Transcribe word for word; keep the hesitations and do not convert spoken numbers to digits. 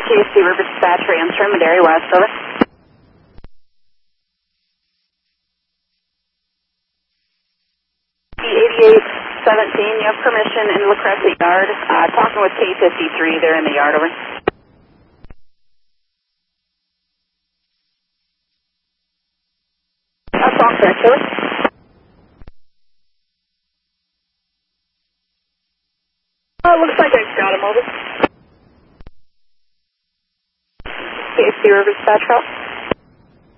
K C River Dispatch, answer, Madera West, over. eighty-eight seventeen, you have permission in La Crescent Yard. Uh, talking with K fifty-three, they're in the yard, over. That's all correct, over. Uh, looks like I got him, over. K C River Dispatch, route.